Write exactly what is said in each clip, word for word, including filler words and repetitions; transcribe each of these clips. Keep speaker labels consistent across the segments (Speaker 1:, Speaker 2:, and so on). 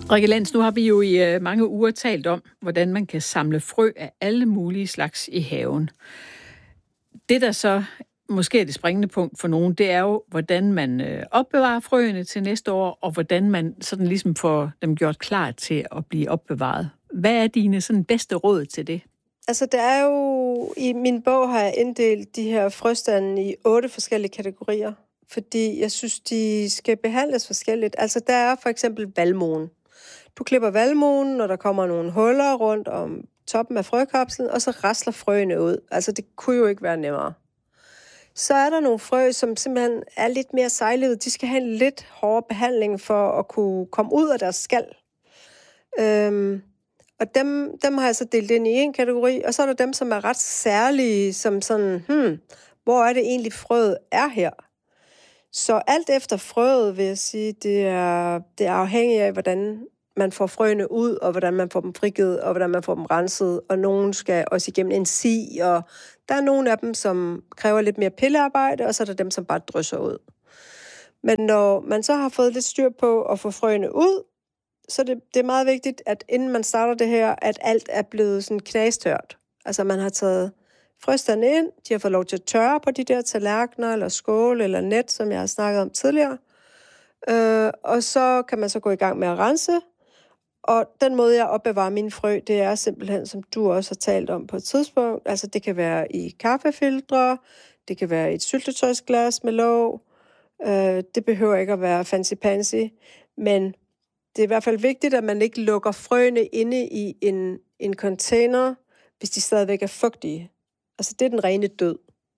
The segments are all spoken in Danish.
Speaker 1: Rikke Lenz, nu har vi jo i uh, mange uger talt om, hvordan man kan samle frø af alle mulige slags i haven. Det, der så måske er det springende punkt for nogen, det er jo, hvordan man uh, opbevarer frøene til næste år, og hvordan man sådan ligesom får dem gjort klar til at blive opbevaret. Hvad er dine sådan bedste råd til det?
Speaker 2: Altså, der er jo... I min bog har jeg inddelt de her frøstande i otte forskellige kategorier, fordi jeg synes, de skal behandles forskelligt. Altså, der er for eksempel valmoen. Du klipper valmoen, når der kommer nogle huller rundt om toppen af frøkapslen, og så rasler frøene ud. Altså, det kunne jo ikke være nemmere. Så er der nogle frø, som simpelthen er lidt mere sejlivede. De skal have en lidt hårdere behandling for at kunne komme ud af deres skal. Øhm, og dem, dem har jeg så delt ind i en kategori, og så er der dem, som er ret særlige, som sådan, hmm, hvor er det egentlig frøet er her? Så alt efter frøet, vil jeg sige, det er, det er afhængigt af, hvordan man får frøene ud, og hvordan man får dem frigivet, og hvordan man får dem renset, og nogen skal også igennem en si, og der er nogle af dem, som kræver lidt mere pillearbejde, og så er der dem, som bare drysser ud. Men når man så har fået lidt styr på at få frøene ud, så det, det er meget vigtigt, at inden man starter det her, at alt er blevet sådan knastørt. Altså man har taget frøstande ind, de har fået lov til at tørre på de der tallerkener, eller skål, eller net, som jeg har snakket om tidligere. Øh, og så kan man så gå i gang med at rense. Og den måde, jeg opbevarer mine frø, det er simpelthen, som du også har talt om på et tidspunkt. Altså det kan være i kaffefiltre, det kan være i et syltetøjsglas med låg. Øh, det behøver ikke at være fancy-pansy, men det er i hvert fald vigtigt, at man ikke lukker frøene inde i en, en container, hvis de stadigvæk er fugtige. Altså det er den rene død.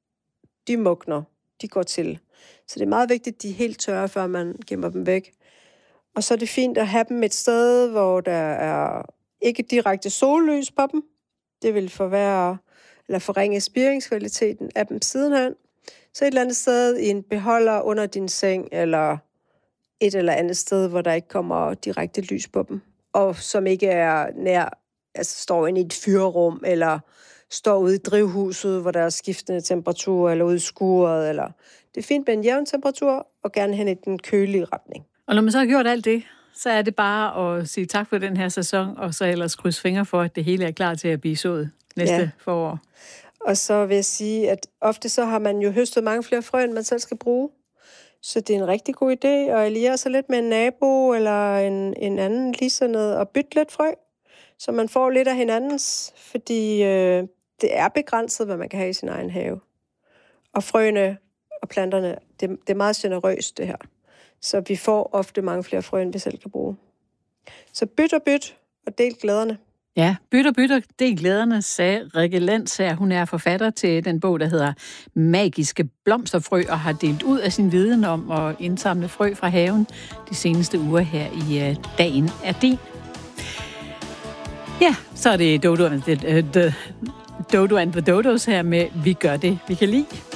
Speaker 2: De mugner, de går til. Så det er meget vigtigt, at de er helt tørre, før man gemmer dem væk. Og så er det fint at have dem et sted, hvor der er ikke direkte sollys på dem. Det vil forværre eller forringe spiringskvaliteten af dem sidenhen. Så et eller andet sted i en beholder under din seng, eller et eller andet sted, hvor der ikke kommer direkte lys på dem. Og som ikke er nær, altså står inde i et fyrrum, eller står ude i drivhuset, hvor der er skiftende temperatur, eller ude i skuret, eller... Det er fint med en jævn temperatur, og gerne hen i den kølige retning.
Speaker 1: Og når man så har gjort alt det, så er det bare at sige tak for den her sæson, og så ellers krydse fingre for, at det hele er klar til at blive sået næste ja. forår.
Speaker 2: Og så vil jeg sige, at ofte så har man jo høstet mange flere frø, end man selv skal bruge. Så det er en rigtig god idé at alliere sig lidt med en nabo eller en, en anden ligesindet og bytte lidt frø, så man får lidt af hinandens, fordi øh, det er begrænset, hvad man kan have i sin egen have. Og frøene og planterne, det, det er meget generøst det her. Så vi får ofte mange flere frø, end vi selv kan bruge. Så byt og byt, og del glæderne.
Speaker 1: Ja, byt og byt og del glæderne, sagde Rikke Lenz her. Hun er forfatter til den bog, der hedder Magiske blomsterfrø, og har delt ud af sin viden om at indsamle frø fra haven de seneste uger her i uh, Dagen er din. Ja, så er det Dodo and the, uh, the, Dodo and the Dodos her med Vi gør det, vi kan lide.